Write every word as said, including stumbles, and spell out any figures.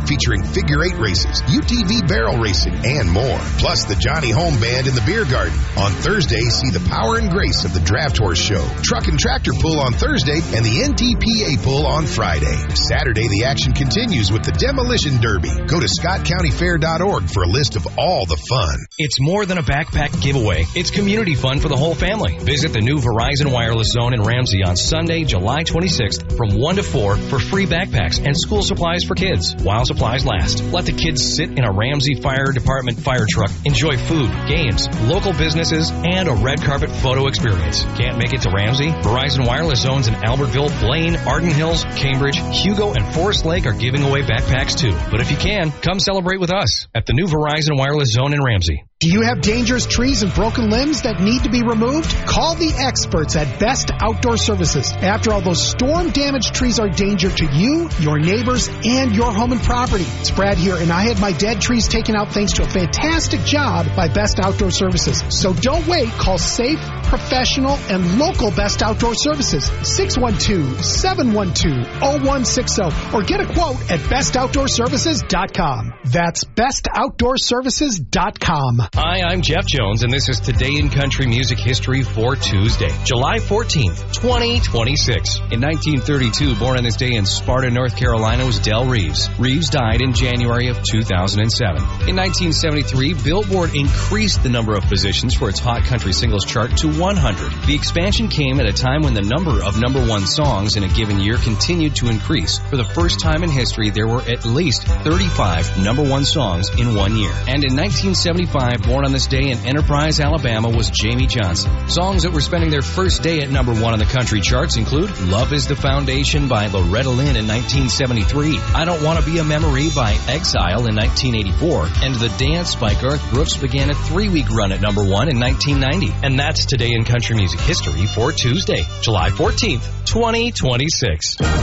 featuring figure eight races, U T V barrel racing, and more. Plus the Johnny Home Band in the beer garden. On Thursday, see the power and grace of the Draft Horse Show, Truck and Tractor Pull on Thursday, and the N T P A Pull on Friday. Saturday, the action continues with the Demolition Derby. Go to scott county fair dot org for a list of all the fun. It's more than a backpack giveaway. It's community fun for the whole family. Visit the new Verizon Wireless Zone in Ramsey on Sunday, July twenty-sixth from one to four for free backpacks and school supplies for kids while supplies last. Let the kids sit in a Ramsey Fire Department fire truck, enjoy food, games, local businesses, and a red carpet photo experience. Can't make it to Ramsey? Verizon Wireless Zones in Albertville, Blaine, Arden Hills, Cambridge, Hugo, and Forest Lake are giving away backpacks too. But if you can, come celebrate with us at the new Verizon Wireless Zone in Ramsey. Do you have dangerous trees and broken limbs that need to be removed? Call the experts at Best Outdoor Services. After all, those storm-damaged trees are a danger to you, your neighbors, and your home and property. It's Brad here, and I had my dead trees taken out thanks to a fantastic job by Best Outdoor Services. So don't wait. Call safe, professional, and local Best Outdoor Services. six one two, seven one two, zero one six zero or get a quote at best outdoor services dot com. That's best outdoor services dot com. Hi, I'm Jeff Jones, and this is Today in Country Music History for Tuesday, July fourteenth, twenty twenty-six. In nineteen thirty-two, born on this day in Sparta, North Carolina, was Del Reeves. Reeves died in January of two thousand seven. In nineteen seventy-three, Billboard increased the number of positions for its Hot Country Singles chart to one hundred. The expansion came at a time when the number of number one songs in a given year continued to increase. For the first time in history, there were at least thirty-five number one songs in one year. And in nineteen seventy-five, born on this day in Enterprise, Alabama, was Jamie Johnson. Songs that were spending their first day at number one on the country charts include Love is the Foundation by Loretta Lynn in nineteen seventy-three, I Don't Want to Be a Memory by Exile in nineteen eighty-four, and The Dance by Garth Brooks began a three-week run at number one in nineteen ninety. And that's Today in Country Music History for Tuesday, July fourteenth, twenty twenty-six.